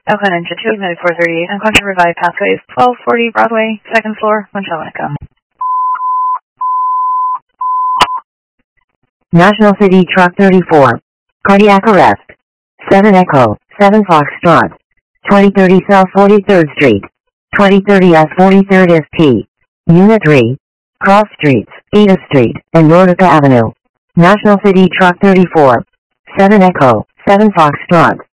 Oakland Engine 2, admitted 438, and contact Revive Pathways, 1240 Broadway, 2nd floor, Winchell-Winnetka. National City Truck 34. Cardiac arrest. 7 Echo, 7 Foxtrot. 2030 South 43rd Street. 2030 S 43rd ST. Unit 3. Cross Streets, Edith Street, and Nordica Avenue. National City Truck 34. 7 Echo, 7 Foxtrot.